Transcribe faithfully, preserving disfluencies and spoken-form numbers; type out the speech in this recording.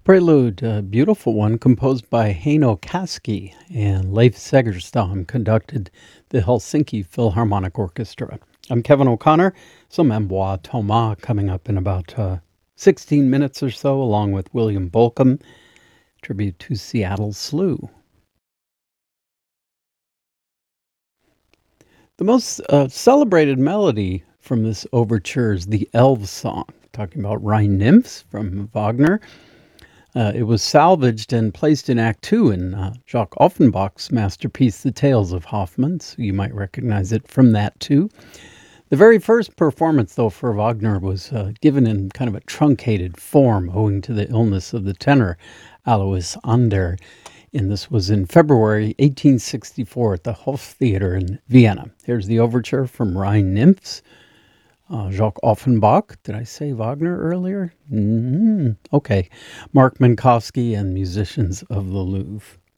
Prelude, a beautiful one composed by Heino Kaski and Leif Segerstam conducted the Helsinki Philharmonic Orchestra. I'm Kevin O'Connor. Some Amboise Thomas coming up in about uh, sixteen minutes or so, along with William Bolcom, tribute to Seattle Slew. The most uh, celebrated melody from this overture is the Elves Song, talking about Rhine nymphs from Wagner. Uh, it was salvaged and placed in Act Two in uh, Jacques Offenbach's masterpiece, The Tales of Hoffmann. So you might recognize it from that too. The very first performance, though, for Wagner was uh, given in kind of a truncated form owing to the illness of the tenor Alois Ander. And this was in February eighteen sixty-four at the Hoftheater in Vienna. Here's the overture from Rhine Nymphs. Uh, Jacques Offenbach. Did I say Wagner earlier? Mm-hmm. Okay. Mark Minkowski and musicians of the Louvre.